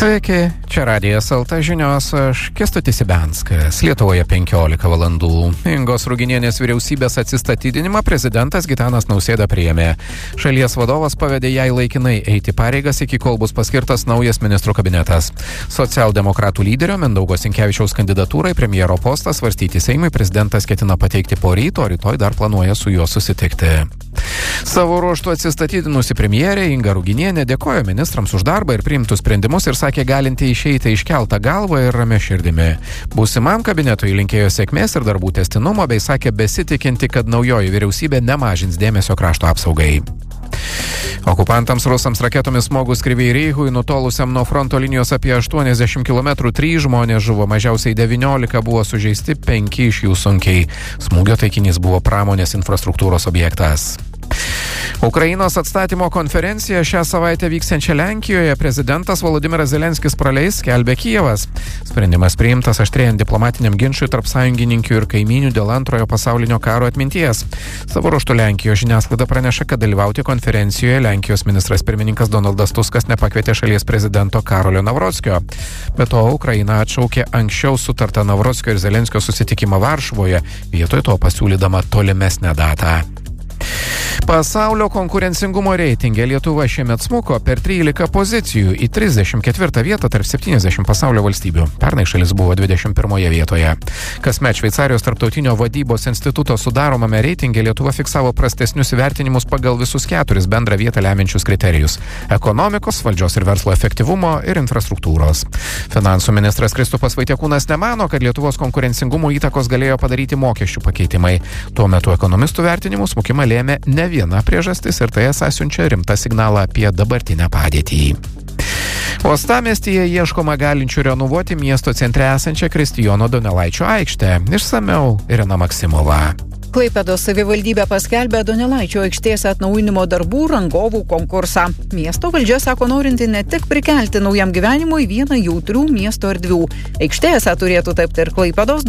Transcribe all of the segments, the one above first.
Sveiki, čia Radijas LT žinios, aš Kęstutis Ibenskas. Lietuvoje 15 valandų. Ingos Ruginienės vyriausybės atsistatydinimą prezidentas Gitanas Nausėda priėmė. Šalies vadovas pavedė jai laikinai eiti pareigas, iki kol bus paskirtas naujas ministrų kabinetas. Socialdemokratų lyderio Mindaugo Sinkevičiaus kandidatūrai premjero postą svarstyti Seimui prezidentas ketina pateikti poryt, o rytoj dar planuoja su juo susitikti. Savo ruožtu atsistatydinusi premjerė Inga Ruginienė dėkojo ministrams už darbą ir priimtus sprendimus ir sakė galinti išeiti iškeltą galvą ir ramia širdimi. Būsimam kabinetui linkėjo sėkmės ir darbų tęstinumo, bei sakė besitikinti, kad naujoji vyriausybė nemažins dėmesio krašto apsaugai. Okupantams rusams raketomis smogus Kryvyj Rihui, nutolusiam nuo fronto linijos apie 80 km, 3 žmonės žuvo, mažiausiai 19 buvo sužeisti, 5 iš jų sunkiai. Smūgio taikinys buvo pramonės infrastruktūros objektas. Ukrainos atstatymo konferencija šią savaitę vyksiančią Lenkijoje prezidentas Volodymyras Zelenskis praleis, skelbė Kijevas. Sprendimas priimtas aštrėjant diplomatiniam ginčui tarp sąjungininkių ir kaimynių dėl antrojo pasaulinio karo atminties. Savo ruožtu Lenkijos žiniasklaida praneša, kad dalyvauti konferencijoje Lenkijos ministras pirmininkas Donaldas Tuskas nepakvietė šalies prezidento Karolio Navrockio. Be to, Ukraina atšaukė anksčiau sutartą Navrockio ir Zelenskio susitikimą Varšuvoje, vietoj to pasiūlydama tolimesnę datą. Pasaulio konkurencingumo reitinge Lietuva šiemet smuko per 13 pozicijų į 34 vietą tarp 70 pasaulio valstybių. Pernai šalis buvo 21 vietoje. Kasmet Šveicarijos tarptautinio vadybos instituto sudaromame reitinge Lietuva fiksavo prastesnius įvertinimus pagal visus 4 bendrą vietą lemiančius kriterijus – ekonomikos, valdžios ir verslo efektyvumo ir infrastruktūros. Finansų ministras Kristupas Vaitiekūnas nemano, kad Lietuvos konkurencingumo įtakos galėjo padaryti mokesčių pakeitimai. Tuo metu ekonomistų vertinimų smukimą lėmė ne viena priežastis ir tai esą siunčia rimtą signalą apie dabartinę padėtį. Uostamiestyje ieškoma galinčių renovuoti miesto centre esančią Kristijono Donelaičio aikštę. Išsamiau Irena Maksimova. Klaipėdos savivaldybė paskelbė Donelaičio aikštės atnaujinimo darbų rangovų konkursą. Miesto valdžia sako norinti ne tik prikelti naujam gyvenimui vieną jautrių miesto erdvių. Aikštė esą turėtų tapti ir Klaipėdos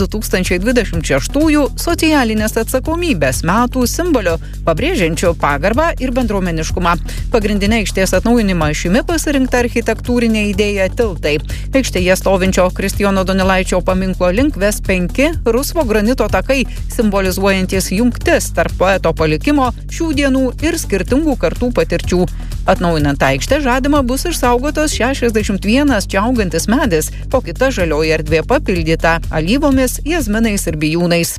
2026 socialinės atsakomybės metų simboliu, pabrėžiančiu pagarbą ir bendruomeniškumą. Pagrindinė aikštės atnaujinimą šimi pasirinkta architektūrinė idėja tiltai. Aikštėje stovinčio Kristijono Donelaičio paminklo link ves 5 rusvo granito takai, simbolizuojant jungtis tarp poeto palikimo, šių dienų ir skirtingų kartų patirčių. Atnaujinant aikštę žadama bus išsaugotos 61 čia augantis medis, o kita žalioji erdvė papildyta alyvomis, jazminais ir bijūnais.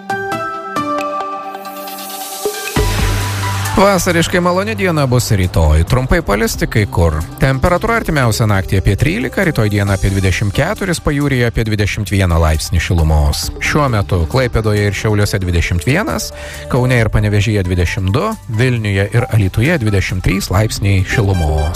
Vasariškai maloni diena bus rytoj, trumpai palisti kai kur. Temperatūra artimiausią naktį apie 13, rytoj dieną apie 24, pajūryje apie 21 laipsnį šilumos. Šiuo metu Klaipėdoje ir Šiauliuose 21, Kaune ir Panevėžyje 22, Vilniuje ir Alytuje 23 laipsniai šilumos.